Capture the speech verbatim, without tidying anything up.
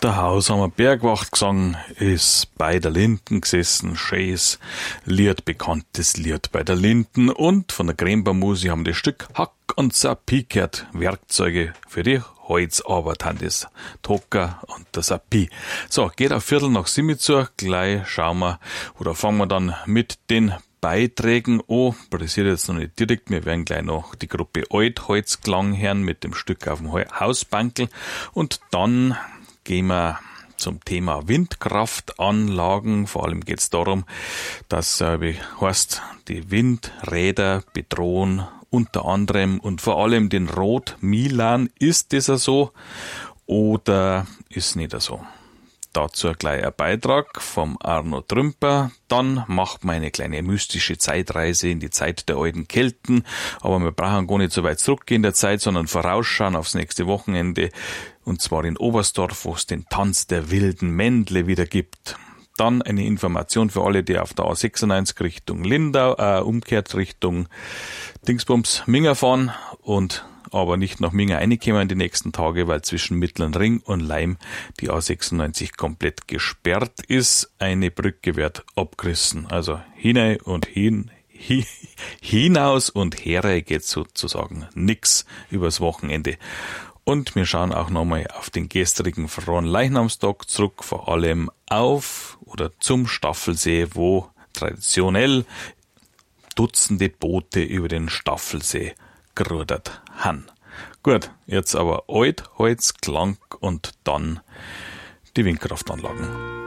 Haus haben wir Bergwacht gesungen, ist bei der Linden gesessen, schönes Lied, bekanntes Lied bei der Linden, und von der Grembermusi haben das Stück Hack und Sapi gehört, Werkzeuge für die Holzarbeit haben das Tocker und der Sapi. So, geht auf Viertel nach sieben zu, gleich schauen wir, oder fangen wir dann mit den Beiträgen an, passiert jetzt noch nicht direkt, wir werden gleich noch die Gruppe Altholzklang hören mit dem Stück auf dem Hausbankel, und dann gehen wir zum Thema Windkraftanlagen. Vor allem geht es darum, dass, äh, wie heißt, die Windräder bedrohen unter anderem und vor allem den Rot-Milan. Ist das so oder ist nicht so? Dazu gleich ein Beitrag vom Arno Trümper. Dann macht man eine kleine mystische Zeitreise in die Zeit der alten Kelten. Aber wir brauchen gar nicht so weit zurückgehen in der Zeit, sondern vorausschauen aufs nächste Wochenende. Und zwar in Oberstdorf, wo es den Tanz der wilden Mändle wieder gibt. Dann eine Information für alle, die auf der A sechsundneunzig Richtung Lindau, äh, umkehrt Richtung Dingsbums Minger fahren und aber nicht nach Minger reinkommen die nächsten Tage, weil zwischen Mittleren Ring und Leim die A sechsundneunzig komplett gesperrt ist. Eine Brücke wird abgerissen. Also hinein und hin, hi, hinaus und her geht sozusagen nix übers Wochenende. Und wir schauen auch nochmal auf den gestrigen Fronleichnamstag zurück, vor allem auf oder zum Staffelsee, wo traditionell Dutzende Boote über den Staffelsee gerudert haben. Gut, jetzt aber Altholzklang und dann die Windkraftanlagen.